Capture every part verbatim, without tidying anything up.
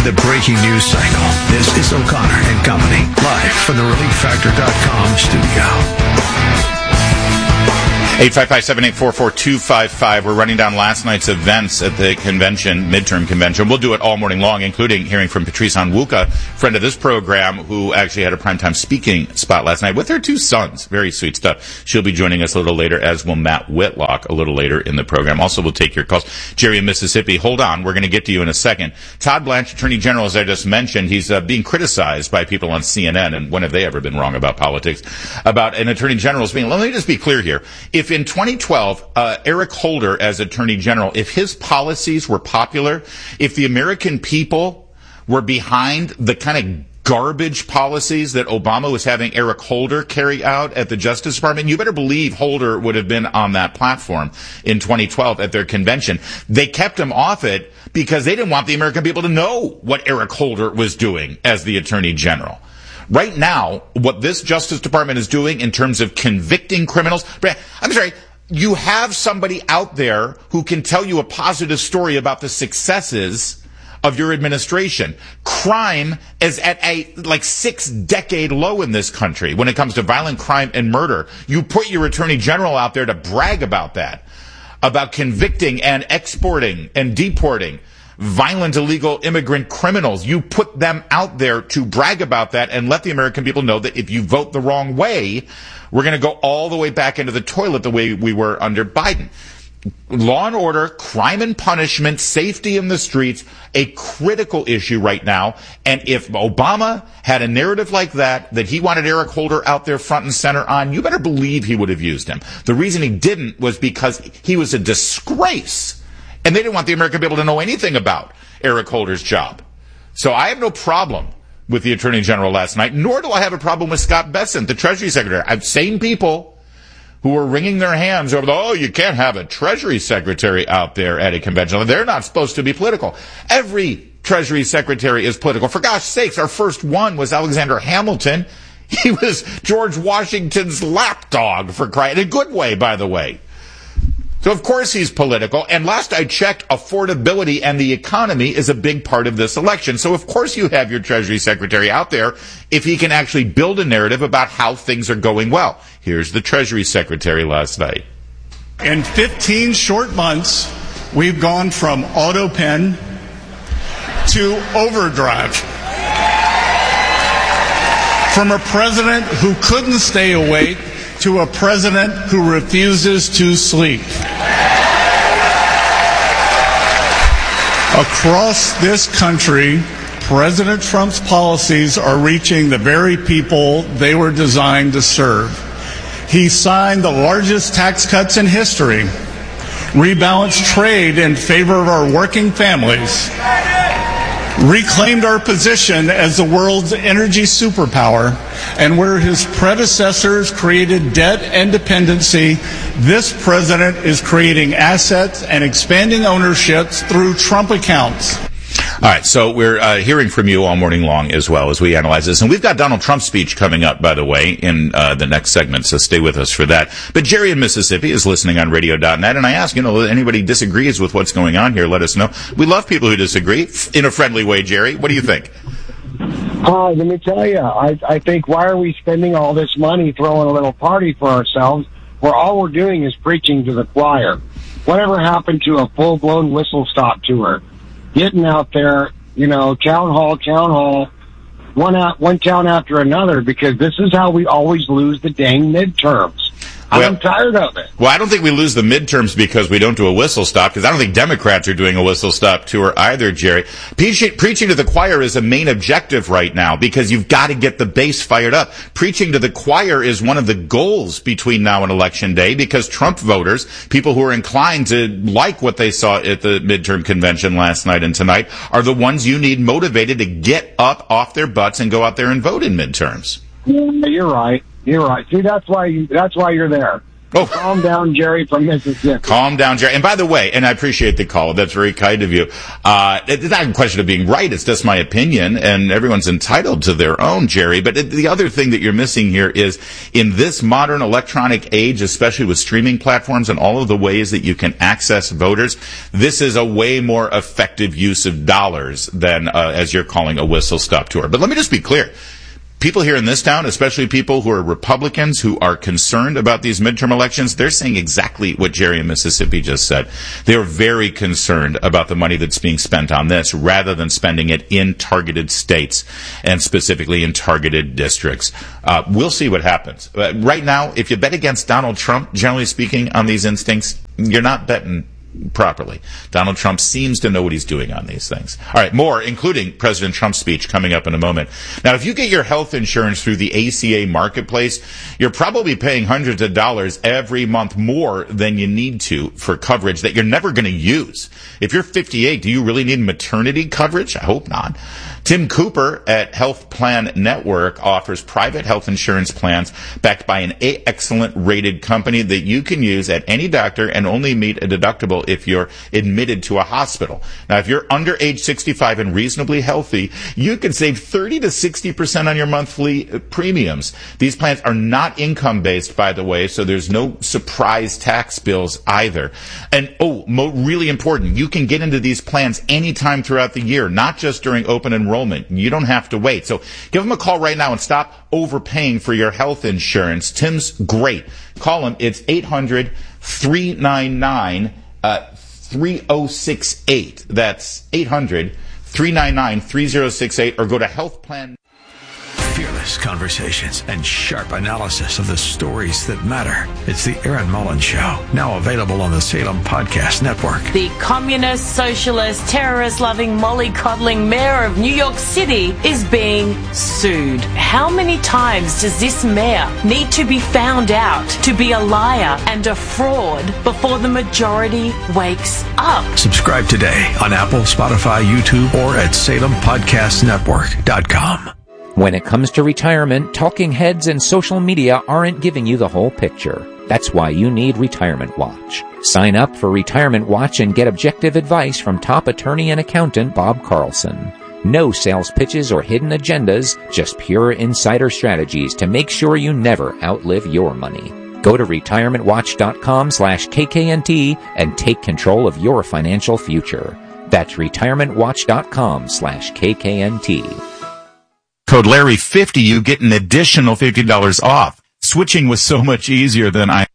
the breaking news cycle. This is O'Connor and Company, live from the relief factor dot com studio. eight five five, seven eight four, four two five five. We're running down last night's events at the convention, midterm convention. We'll do it all morning long, including hearing from Patrice Onwuka, friend of this program, who actually had a primetime speaking spot last night with her two sons. Very sweet stuff. She'll be joining us a little later, as will Matt Whitlock a little later in the program. Also, we'll take your calls. Jerry in Mississippi, hold on. We're going to get to you in a second. Todd Blanche, Attorney General, as I just mentioned, he's uh, being criticized by people on C N N, and when have they ever been wrong about politics, about an Attorney General's being... Let me just be clear here. If in twenty twelve, uh, Eric Holder as Attorney General, if his policies were popular, if the American people were behind the kind of garbage policies that Obama was having Eric Holder carry out at the Justice Department, you better believe Holder would have been on that platform in twenty twelve at their convention. They kept him off it because they didn't want the American people to know what Eric Holder was doing as the Attorney General. Right now, what this Justice Department is doing in terms of convicting criminals, I'm sorry, you have somebody out there who can tell you a positive story about the successes of your administration. Crime is at a like six decade low in this country when it comes to violent crime and murder. You put your Attorney General out there to brag about that, about convicting and exporting and deporting violent illegal immigrant criminals. You put them out there to brag about that and let the American people know that if you vote the wrong way, we're going to go all the way back into the toilet the way we were under Biden. Law and order, crime and punishment, safety in the streets, a critical issue right now. And if Obama had a narrative like that, that he wanted Eric Holder out there front and center on, you better believe he would have used him. The reason he didn't was because he was a disgrace. And they didn't want the American people to know anything about Eric Holder's job. So I have no problem with the Attorney General last night, nor do I have a problem with Scott Bessent, the Treasury Secretary. I've seen people who were wringing their hands over the, oh, you can't have a Treasury Secretary out there at a convention. They're not supposed to be political. Every Treasury Secretary is political. For gosh sakes, our first one was Alexander Hamilton. He was George Washington's lapdog, for crying, in a good way, by the way. So, of course, he's political. And last I checked, affordability and the economy is a big part of this election. So, of course, you have your Treasury Secretary out there if he can actually build a narrative about how things are going well. Here's the Treasury Secretary last night. In fifteen short months, we've gone from auto pen to overdrive. From a president who couldn't stay awake to a president who refuses to sleep. Across this country, President Trump's policies are reaching the very people they were designed to serve. He signed the largest tax cuts in history, rebalanced trade in favor of our working families, reclaimed our position as the world's energy superpower, and where his predecessors created debt and dependency, this president is creating assets and expanding ownerships through Trump accounts. All right, so we're uh, hearing from you all morning long as well as we analyze this. And we've got Donald Trump's speech coming up, by the way, in uh, the next segment, so stay with us for that. But Jerry in Mississippi is listening on radio dot net, and I ask, you know, if anybody disagrees with what's going on here, let us know. We love people who disagree in a friendly way, Jerry. What do you think? Uh, let me tell you, I, I think, why are we spending all this money throwing a little party for ourselves where all we're doing is preaching to the choir? Whatever happened to a full-blown whistle-stop tour? Getting out there, you know, town hall, town hall, one out, one town after another, because this is how we always lose the dang midterms. Well, I'm tired of it. Well, I don't think we lose the midterms because we don't do a whistle stop, because I don't think Democrats are doing a whistle stop tour either, Jerry. Preaching, preaching to the choir is a main objective right now because you've got to get the base fired up. Preaching to the choir is one of the goals between now and Election Day, because Trump voters, people who are inclined to like what they saw at the midterm convention last night and tonight, are the ones you need motivated to get up off their butts and go out there and vote in midterms. Yeah, you're right. You're right. See, that's why you, that's why you're there. Oh. Calm down, Jerry from Mississippi. Calm down, Jerry. And by the way, and I appreciate the call. That's very kind of you. Uh, it's not a question of being right. It's just my opinion, and everyone's entitled to their own, Jerry. But the other thing that you're missing here is in this modern electronic age, especially with streaming platforms and all of the ways that you can access voters, this is a way more effective use of dollars than, uh, as you're calling, a whistle-stop tour. But let me just be clear. People here in this town, especially people who are Republicans who are concerned about these midterm elections, they're saying exactly what Jerry in Mississippi just said. They're very concerned about the money that's being spent on this rather than spending it in targeted states and specifically in targeted districts. Uh, we'll see what happens. Uh, right now, if you bet against Donald Trump, generally speaking, on these instincts, you're not betting properly. Donald Trump seems to know what he's doing on these things. All right, more, including President Trump's speech, coming up in a moment. Now, if you get your health insurance through the A C A marketplace, you're probably paying hundreds of dollars every month more than you need to for coverage that you're never going to use. If you're fifty-eight, do you really need maternity coverage? I hope not. Tim Cooper at Health Plan Network offers private health insurance plans backed by an excellent rated company that you can use at any doctor and only meet a deductible if you're admitted to a hospital. Now, if you're under age sixty-five and reasonably healthy, you can save thirty to sixty percent on your monthly premiums. These plans are not income-based, by the way, so there's no surprise tax bills either. And, oh, mo- really important, you can get into these plans anytime throughout the year, not just during open enrollment. You don't have to wait. So give them a call right now and stop overpaying for your health insurance. Tim's great. Call him. It's eight hundred, three nine nine, three oh six eight. That's eight hundred, three nine nine, three oh six eight, or go to Health Plan. Fearless conversations and sharp analysis of the stories that matter. It's the Aaron Mullins Show, now available on the Salem Podcast Network. The communist, socialist, terrorist-loving, mollycoddling mayor of New York City is being sued. How many times does this mayor need to be found out to be a liar and a fraud before the majority wakes up? Subscribe today on Apple, Spotify, YouTube, or at salem podcast network dot com. When it comes to retirement, talking heads and social media aren't giving you the whole picture. That's why you need Retirement Watch. Sign up for Retirement Watch and get objective advice from top attorney and accountant Bob Carlson. No sales pitches or hidden agendas, just pure insider strategies to make sure you never outlive your money. Go to retirement watch dot com slash K K N T and take control of your financial future. That's retirement watch dot com slash K K N T. Code Larry fifty, you get an additional fifty dollars off. Switching was so much easier than I...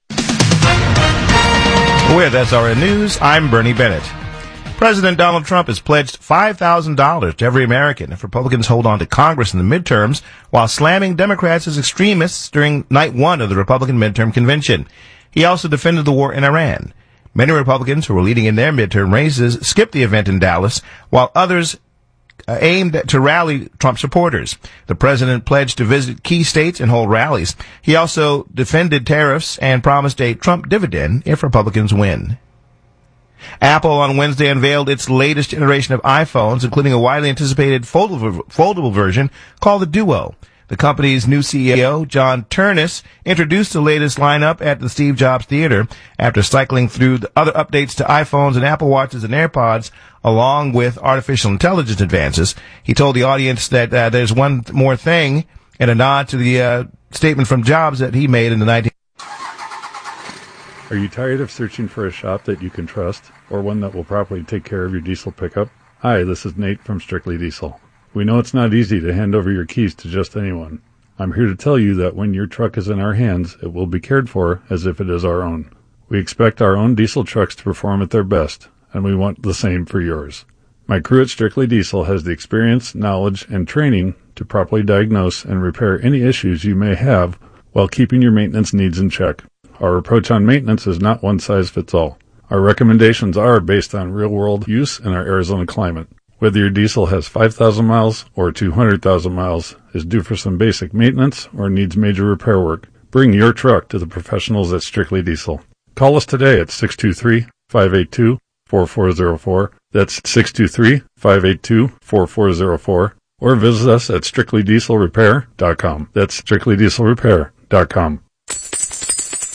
With S R N News, I'm Bernie Bennett. President Donald Trump has pledged five thousand dollars to every American if Republicans hold on to Congress in the midterms, while slamming Democrats as extremists during night one of the Republican midterm convention. He also defended the war in Iran. Many Republicans who were leading in their midterm races skipped the event in Dallas, while others Uh, aimed to rally Trump supporters. The president pledged to visit key states and hold rallies. He also defended tariffs and promised a Trump dividend if Republicans win. Apple on Wednesday unveiled its latest generation of iPhones, including a widely anticipated foldable, foldable version called the Duo. The company's new C E O, John Ternus, introduced the latest lineup at the Steve Jobs Theater after cycling through the other updates to iPhones and Apple Watches and AirPods, along with artificial intelligence advances. He told the audience that uh, there's one more thing, and a nod to the uh, statement from Jobs that he made in the nineteen. Are you tired of searching for a shop that you can trust, or one that will properly take care of your diesel pickup? Hi, this is Nate from Strictly Diesel. We know it's not easy to hand over your keys to just anyone. I'm here to tell you that when your truck is in our hands, it will be cared for as if it is our own. We expect our own diesel trucks to perform at their best, and we want the same for yours. My crew at Strictly Diesel has the experience, knowledge, and training to properly diagnose and repair any issues you may have while keeping your maintenance needs in check. Our approach on maintenance is not one size fits all. Our recommendations are based on real-world use in our Arizona climate. Whether your diesel has five thousand miles or two hundred thousand miles, is due for some basic maintenance, or needs major repair work, bring your truck to the professionals at Strictly Diesel. Call us today at six two three, five eight two, four four zero four. That's six two three, five eight two, four four zero four. Or visit us at strictly diesel repair dot com. That's strictly diesel repair dot com.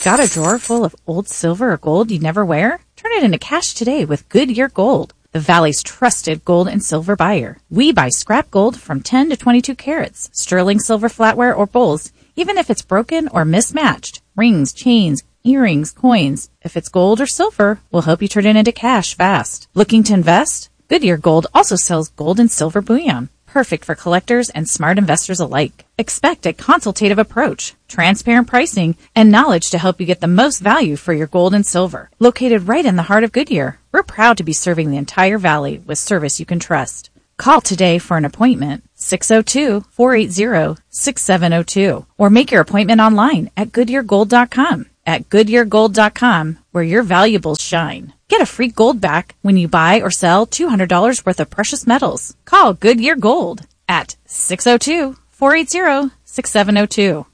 Got a drawer full of old silver or gold you never wear? Turn it into cash today with Goodyear Gold, the Valley's trusted gold and silver buyer. We buy scrap gold from ten to twenty-two carats, sterling silver flatware or bowls, even if it's broken or mismatched. Rings, chains, earrings, coins. If it's gold or silver, we'll help you turn it into cash fast. Looking to invest? Goodyear Gold also sells gold and silver bullion, perfect for collectors and smart investors alike. Expect a consultative approach, transparent pricing, and knowledge to help you get the most value for your gold and silver. Located right in the heart of Goodyear, we're proud to be serving the entire valley with service you can trust. Call today for an appointment, six oh two, four eight zero, six seven oh two, or make your appointment online at goodyear gold dot com. At goodyear gold dot com, where your valuables shine. Get a free gold back when you buy or sell two hundred dollars worth of precious metals. Call Goodyear Gold at six oh two, four eight zero, six seven oh two.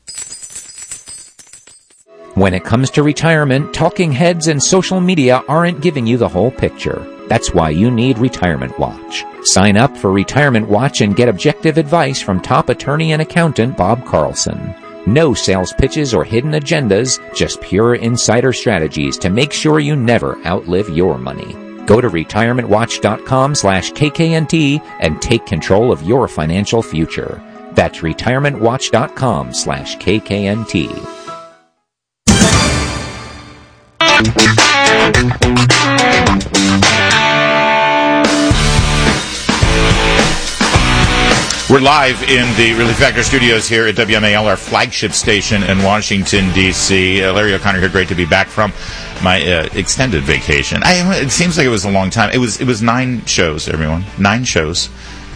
When it comes to retirement, talking heads and social media aren't giving you the whole picture. That's why you need Retirement Watch. Sign up for Retirement Watch and get objective advice from top attorney and accountant Bob Carlson. No sales pitches or hidden agendas, just pure insider strategies to make sure you never outlive your money. Go to retirement watch dot com slash K K N T and take control of your financial future. That's retirement watch dot com slash K K N T. We're live in the Relief Factor studios here at W M A L, our flagship station in Washington, D C Uh, Larry O'Connor here, great to be back from my uh, extended vacation. I, it seems like it was a long time. It was it was nine shows, everyone. Nine shows.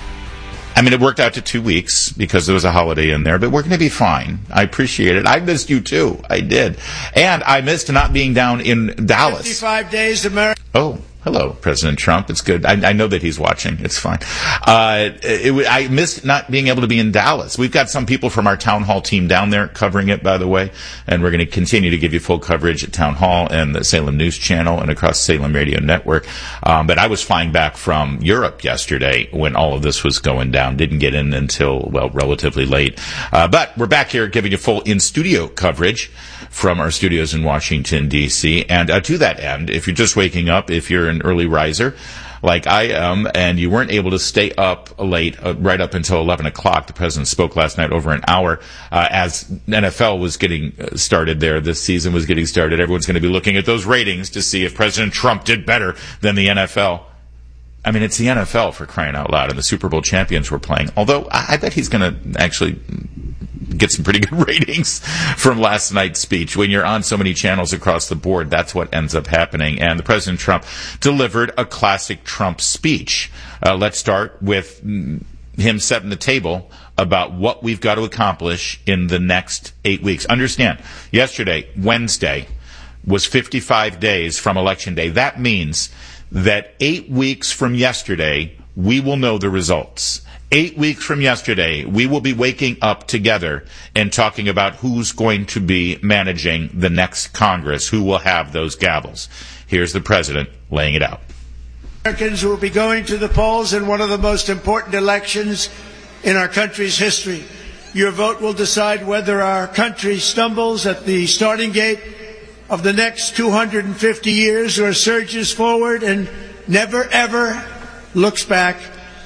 I mean, it worked out to two weeks because there was a holiday in there, but we're going to be fine. I appreciate it. I missed you, too. I did. And I missed not being down in Dallas. fifty-five days, America. Oh. Hello, President Trump. It's good. I, I know that he's watching. It's fine. Uh, it, it, I missed not being able to be in Dallas. We've got some people from our Town Hall team down there covering it, by the way, and we're going to continue to give you full coverage at Town Hall and the Salem News Channel and across Salem Radio Network. Um, but I was flying back from Europe yesterday when all of this was going down. Didn't get in until, well, relatively late. Uh, but we're back here giving you full in-studio coverage from our studios in Washington, D C And uh, to that end, if you're just waking up, if you're an early riser like I am, and you weren't able to stay up late, uh, right up until eleven o'clock, the president spoke last night over an hour uh, as N F L was getting started there. This season was getting started. Everyone's going to be looking at those ratings to see if President Trump did better than the N F L. I mean, it's the N F L, for crying out loud, and the Super Bowl champions were playing. Although, I, I bet he's going to actually get some pretty good ratings from last night's speech. When you're on so many channels across the board, that's what ends up happening. And the President Trump delivered a classic Trump speech. Uh, let's start with him setting the table about what we've got to accomplish in the next eight weeks. Understand, yesterday, Wednesday, was fifty-five days from Election Day. That means that eight weeks from yesterday, we will know the results. Eight weeks from yesterday, we will be waking up together and talking about who's going to be managing the next Congress, who will have those gavels. Here's the president laying it out. Americans will be going to the polls in one of the most important elections in our country's history. Your vote will decide whether our country stumbles at the starting gate of the next two hundred fifty years or surges forward and never, ever looks back.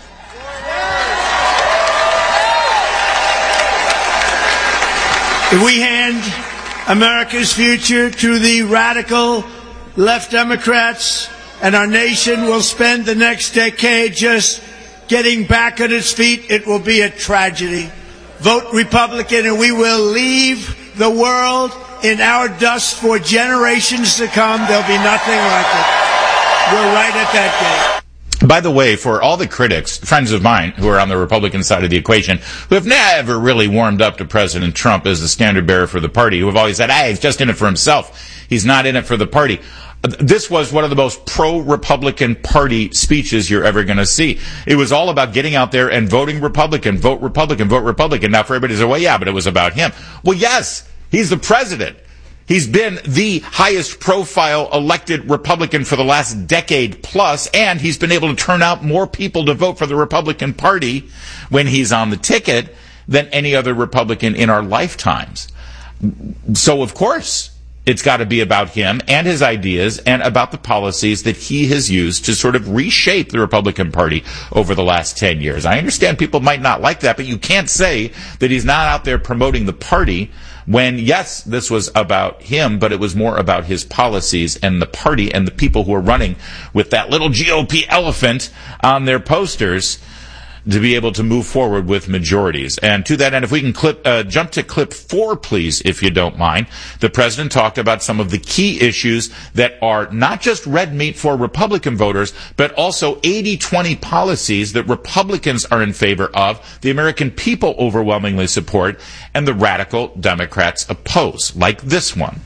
If we hand America's future to the radical left Democrats, and our nation will spend the next decade just getting back on its feet, it will be a tragedy. Vote Republican and we will leave the world in our dust for generations to come. There'll be nothing like it. We're right at that gate. By the way, for all the critics, friends of mine who are on the Republican side of the equation, who have never really warmed up to President Trump as the standard bearer for the party, who have always said, hey, he's just in it for himself. He's not in it for the party. This was one of the most pro-Republican Party speeches you're ever going to see. It was all about getting out there and voting Republican, vote Republican, vote Republican. Now, for everybody to say, well, yeah, but it was about him. Well, yes, he's the president. He's been the highest profile elected Republican for the last decade plus, and he's been able to turn out more people to vote for the Republican Party when he's on the ticket than any other Republican in our lifetimes. So, of course, It's got to be about him and his ideas and about the policies that he has used to sort of reshape the Republican Party over the last ten years. I understand people might not like that, but you can't say that he's not out there promoting the party when, yes, this was about him, but it was more about his policies and the party and the people who are running with that little G O P elephant on their posters to be able to move forward with majorities. And to that end, if we can clip, uh, jump to clip four, please, if you don't mind. The president talked about some of the key issues that are not just red meat for Republican voters, but also eighty twenty policies that Republicans are in favor of, the American people overwhelmingly support, and the radical Democrats oppose, like this one.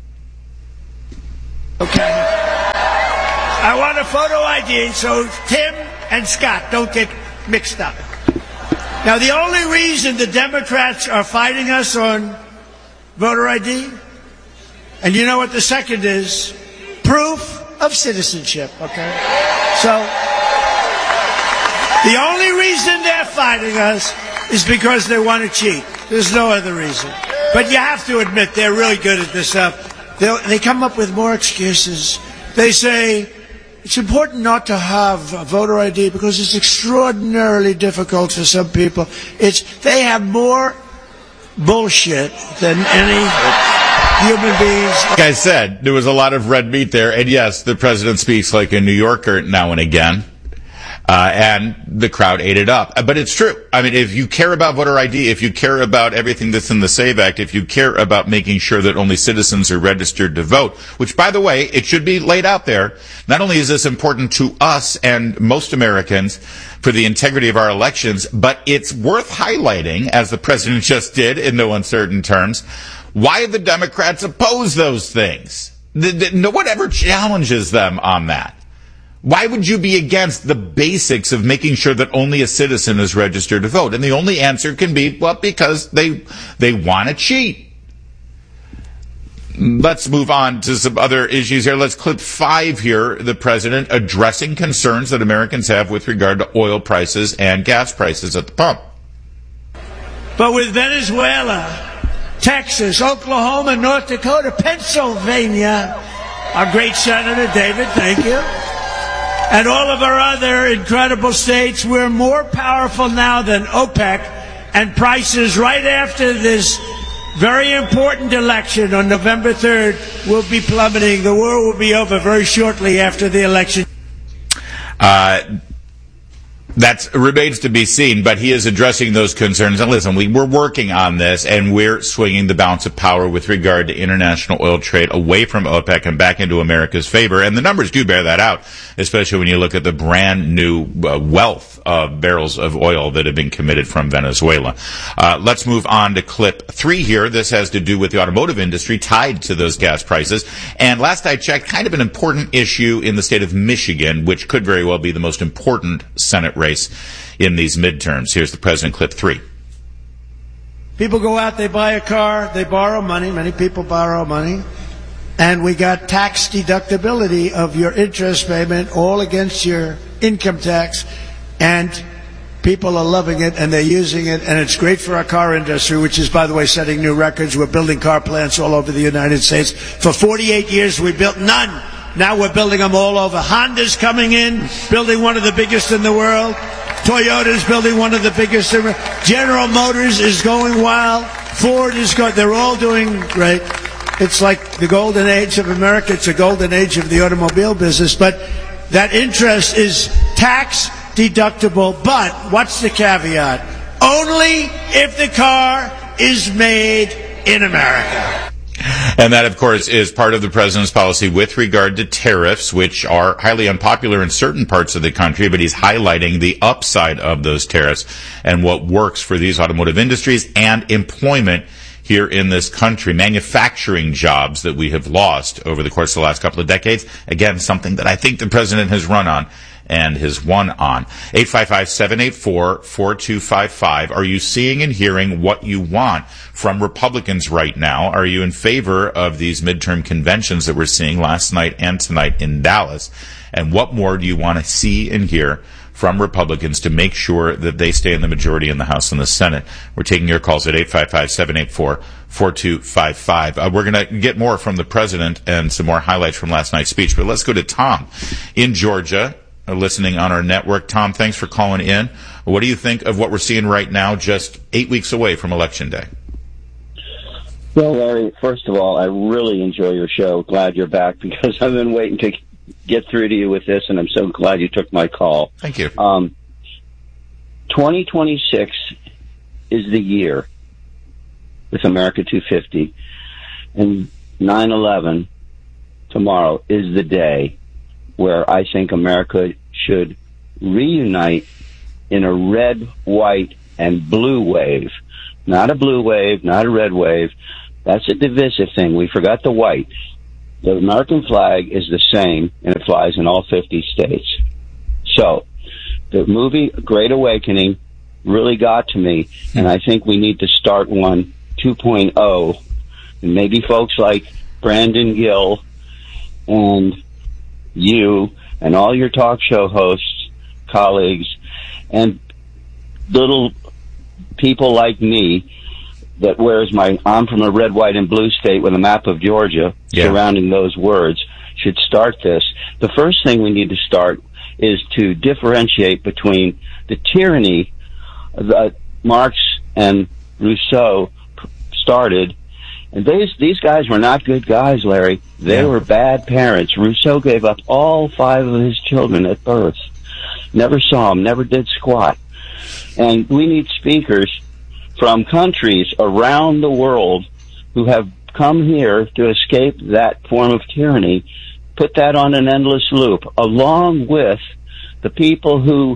Okay. I want a photo I D so Tim and Scott don't get mixed up. Now, the only reason the Democrats are fighting us on voter I D, and you know what the second is? Proof of citizenship, okay? So, the only reason they're fighting us is because they want to cheat. There's no other reason. But you have to admit, they're really good at this stuff. They'll, they come up with more excuses. They say, it's important not to have a voter I D because it's extraordinarily difficult for some people. It's they have more bullshit than any human beings. Like I said, there was a lot of red meat there, and yes, the president speaks like a New Yorker now and again. Uh, and the crowd ate it up. But it's true. I mean, if you care about voter I D, if you care about everything that's in the SAVE Act, if you care about making sure that only citizens are registered to vote, which, by the way, it should be laid out there, not only is this important to us and most Americans for the integrity of our elections, but it's worth highlighting, as the president just did in no uncertain terms, why the Democrats oppose those things. The, the, no one ever challenges them on that. Why would you be against the basics of making sure that only a citizen is registered to vote? And the only answer can be, well, because they they want to cheat. Let's move on to some other issues here. Let's clip five here. The president addressing concerns that Americans have with regard to oil prices and gas prices at the pump. But with Venezuela, Texas, Oklahoma, North Dakota, Pennsylvania, our great Senator David, thank you, and all of our other incredible states, we're more powerful now than OPEC, and prices right after this very important election on November third will be plummeting. The war will be over very shortly after the election. Uh, that remains to be seen, but he is addressing those concerns. And listen, we, we're working on this, and we're swinging the balance of power with regard to international oil trade away from OPEC and back into America's favor. And the numbers do bear that out, especially when you look at the brand new uh, wealth of barrels of oil that have been committed from Venezuela. Uh, let's move on to clip three here. This has to do with the automotive industry tied to those gas prices. And last I checked, kind of an important issue in the state of Michigan, which could very well be the most important Senate race in these midterms. Here's the president, clip three. People go out, they buy a car, they borrow money. Many people borrow money. And we got tax deductibility of your interest payment all against your income tax. And people are loving it, and they're using it, and it's great for our car industry, which is, by the way, setting new records. We're building car plants all over the United States. For forty-eight years, we built none. Now we're building them all over. Honda's coming in, building one of the biggest in the world. Toyota's building one of the biggest in the world. General Motors is going wild. Ford is going, they're all doing great. It's like the golden age of America. It's a golden age of the automobile business. But that interest is tax deductible. But what's the caveat? Only if the car is made in America. And that, of course, is part of the president's policy with regard to tariffs, which are highly unpopular in certain parts of the country, but he's highlighting the upside of those tariffs and what works for these automotive industries and employment here in this country, manufacturing jobs that we have lost over the course of the last couple of decades. Again, something that I think the president has run on and has won on. eight five five, seven eight four, four two five five. Are you seeing and hearing what you want from Republicans right now? Are you in favor of these midterm conventions that we're seeing last night and tonight in Dallas? And what more do you want to see and hear from Republicans to make sure that they stay in the majority in the House and the Senate. We're taking your calls at eight five five, seven eight four, four two five five. Uh, we're going to get more from the president and some more highlights from last night's speech, but let's go to Tom in Georgia, uh, listening on our network. Tom, thanks for calling in. What do you think of what we're seeing right now, just eight weeks away from Election Day? Well, Larry, first of all, I really enjoy your show. Glad you're back, because I've been waiting to get through to you with this, and I'm so glad you took my call. Thank you. Um, twenty twenty-six is the year with America two fifty, and nine eleven tomorrow is the day where I think America should reunite in a red, white, and blue wave. Not a blue wave, not a red wave. That's a divisive thing. We forgot the white. The American flag is the same, and it flies in all fifty states. So, the movie Great Awakening really got to me, and I think we need to start one two point oh. And maybe folks like Brandon Gill and you and all your talk show hosts, colleagues, and little people like me that wears my, I'm from a red, white, and blue state with a map of Georgia yeah. surrounding those words, should start this. The first thing we need to start is to differentiate between the tyranny that Marx and Rousseau started. And these, these guys were not good guys, Larry. They yeah. were bad parents. Rousseau gave up all five of his children at birth. Never saw them, never did squat. And we need speakers from countries around the world who have come here to escape that form of tyranny, put that on an endless loop, along with the people who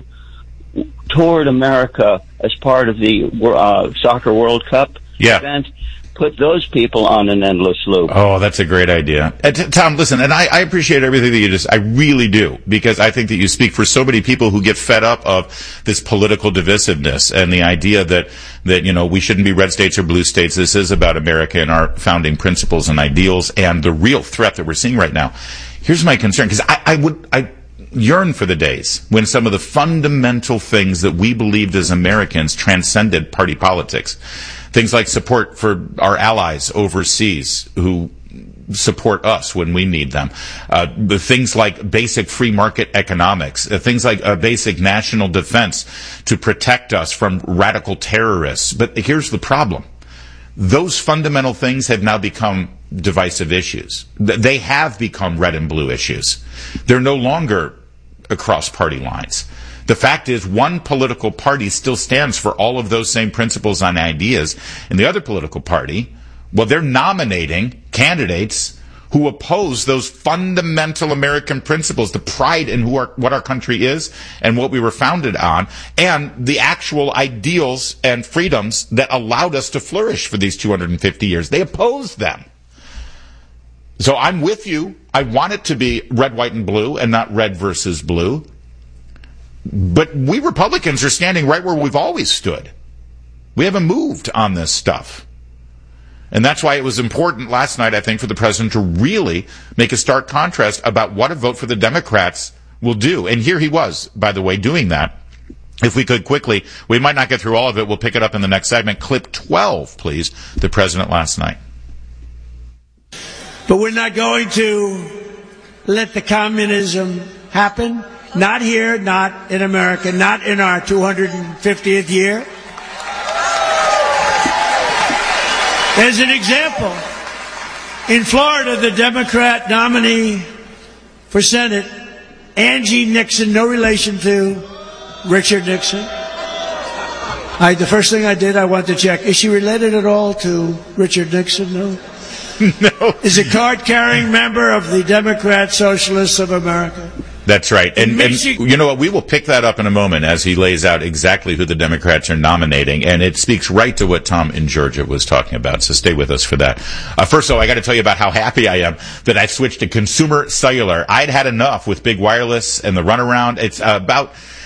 toured America as part of the uh, Soccer World Cup yeah. event. Put those people on an endless loop. Oh, that's a great idea. Uh, t- Tom, listen, and I, I appreciate everything that you just, I really do, because I think that you speak for so many people who get fed up of this political divisiveness and the idea that, that, you know, we shouldn't be red states or blue states. This is about America and our founding principles and ideals and the real threat that we're seeing right now. Here's my concern, because I, I would, I yearn for the days when some of the fundamental things that we believed as Americans transcended party politics. Things like support for our allies overseas who support us when we need them. Uh, the things like basic free market economics. Uh, things like uh, basic national defense to protect us from radical terrorists. But here's the problem. Those fundamental things have now become divisive issues. They have become red and blue issues. They're no longer across party lines. The fact is, one political party still stands for all of those same principles and ideas, and the other political party, well, they're nominating candidates who oppose those fundamental American principles, the pride in who our, what our country is and what we were founded on, and the actual ideals and freedoms that allowed us to flourish for these two hundred fifty years. They oppose them. So I'm with you. I want it to be red, white, and blue, and not red versus blue. But we Republicans are standing right where we've always stood. We haven't moved on this stuff. And that's why it was important last night, I think, for the president to really make a stark contrast about what a vote for the Democrats will do. And here he was, by the way, doing that. If we could quickly, we might not get through all of it. We'll pick it up in the next segment. Clip twelve, please, the president last night. But we're not going to let the communism happen. Not here, not in America, not in our two hundred fiftieth year. As an example, in Florida, the Democrat nominee for Senate, Angie Nixon, no relation to Richard Nixon. I, the first thing I did, I wanted to check, is she related at all to Richard Nixon? No. No. Is a card-carrying member of the Democrat Socialists of America. That's right. And, and you know what? We will pick that up in a moment as he lays out exactly who the Democrats are nominating. And it speaks right to what Tom in Georgia was talking about. So stay with us for that. Uh, first of all, I got to tell you about how happy I am that I've switched to consumer cellular. I'd had enough with big wireless and the runaround. It's uh, about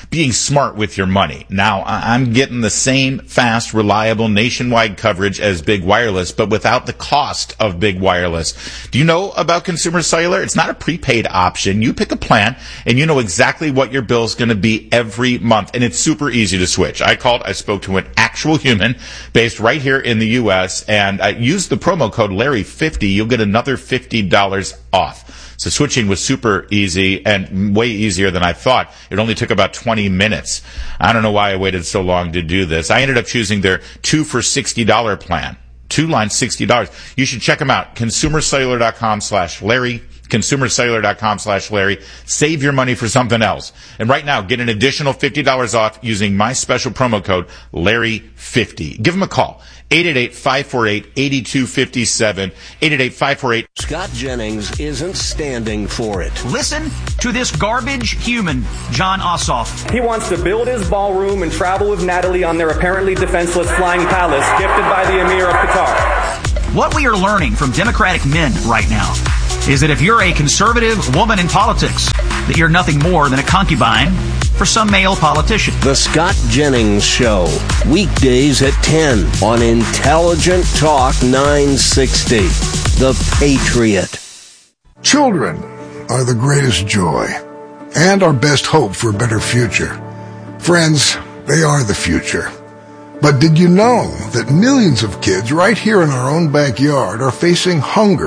being smart with your money. Now, I'm getting the same fast, reliable, nationwide coverage as Big Wireless, but without the cost of Big Wireless. Do you know about Consumer Cellular? It's not a prepaid option. You pick a plan, and you know exactly what your bill is going to be every month, and it's super easy to switch. I called, I spoke to an actual human based right here in the U S, and I used the promo code Larry fifty. You'll get another fifty dollars off. So switching was super easy and way easier than I thought. It only took about twenty minutes. I don't know why I waited so long to do this. I ended up choosing their two for sixty dollars plan. Two lines, sixty dollars. You should check them out. ConsumerCellular.com slash Larry. ConsumerCellular.com slash Larry. Save your money for something else. And right now, get an additional fifty dollars off using my special promo code Larry fifty. Give them a call. eight eight eight, five four eight, eight two five seven. eight eight eight, five four eight. Scott Jennings isn't standing for it. Listen to this garbage human, John Ossoff. He wants to build his ballroom and travel with Natalie on their apparently defenseless flying palace gifted by the Emir of Qatar. What we are learning from Democratic men right now is that if you're a conservative woman in politics, that you're nothing more than a concubine for some male politician. The Scott Jennings Show, weekdays at ten on Intelligent Talk nine sixty. The Patriot. Children are the greatest joy and our best hope for a better future. Friends, they are the future. But did you know that millions of kids right here in our own backyard are facing hunger